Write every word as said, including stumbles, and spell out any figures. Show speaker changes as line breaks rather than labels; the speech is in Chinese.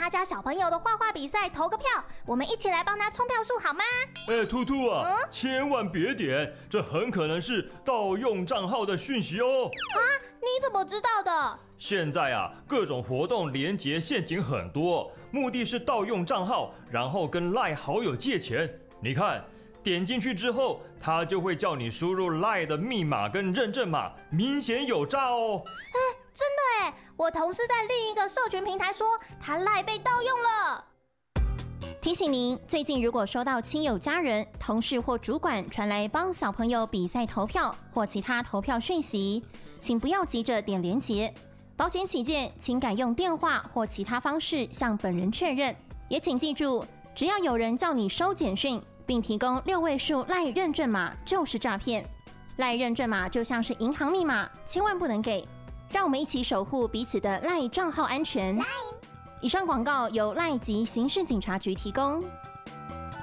他家小朋友的画画比赛投个票，我们一起来帮他冲票数好吗？
哎，兔兔啊，
嗯？
千万别点，这很可能是盗用账号的讯息哦。
啊，你怎么知道的？
现在啊，各种活动连结陷阱很多，目的是盗用账号，然后跟 LINE 好友借钱。你看，点进去之后，他就会叫你输入 LINE 的密码跟认证码，明显有诈哦。
哎，真的哎，我同事在另一个社群平台说，他 LINE 被盗用了。
提醒您，最近如果收到亲友、家人、同事或主管传来帮小朋友比赛投票或其他投票讯息，请不要急着点连结。保险起见，请改用电话或其他方式向本人确认。也请记住，只要有人叫你收简讯，并提供六位数 LINE 认证码，就是诈骗。LINE 认证码就像是银行密码，千万不能给。让我们一起守护彼此的 LINE 账号安全。以上广告由 LINE 及刑事警察局提供。